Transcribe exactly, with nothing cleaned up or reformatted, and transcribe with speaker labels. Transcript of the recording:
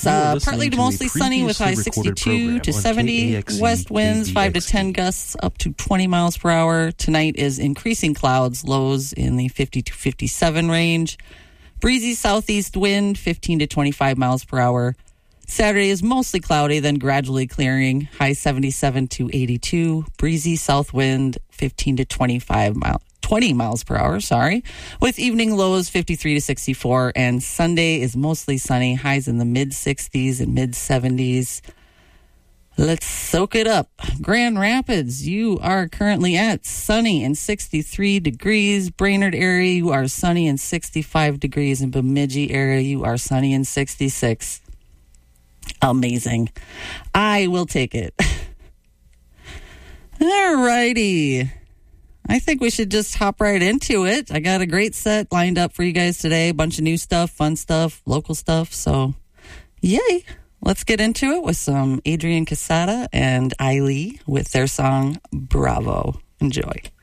Speaker 1: Uh, partly to mostly sunny with high sixty-two to seventy. West winds five to ten gusts up to twenty miles per hour. Tonight is increasing clouds, lows in the fifty to fifty-seven range. Breezy southeast wind fifteen to twenty-five miles per hour. Saturday is mostly cloudy, then gradually clearing. High seventy-seven to eighty-two. Breezy south wind fifteen to twenty-five miles. twenty miles per hour, sorry, with evening lows fifty-three to sixty-four, and Sunday is mostly sunny, highs in the mid-sixties and mid-seventies. Let's soak it up. Grand Rapids, you are currently at sunny and sixty-three degrees. Brainerd area, you are sunny and sixty-five degrees. In Bemidji area, you are sunny and sixty-six. Amazing. I will take it. All righty. I think we should just hop right into it. I got a great set lined up for you guys today. A bunch of new stuff, fun stuff, local stuff. So, yay. Let's get into it with some Adrian Casada and Ailey with their song, Bravo. Enjoy.